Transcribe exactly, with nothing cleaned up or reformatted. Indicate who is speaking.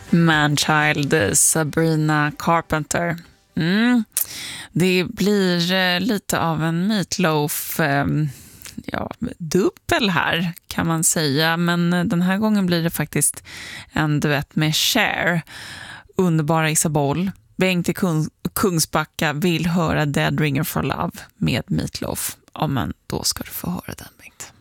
Speaker 1: Manchild, Sabrina Carpenter. Mm. Det blir eh, lite av en Meatloaf eh, ja, dubbel här kan man säga. Men eh, den här gången blir det faktiskt en duett med Cher. Underbara Isabelle. Bengt i Kung- Kungsbacka vill höra Dead Ringer for Love med Meatloaf. Ja, men då ska du få höra den, Bengt.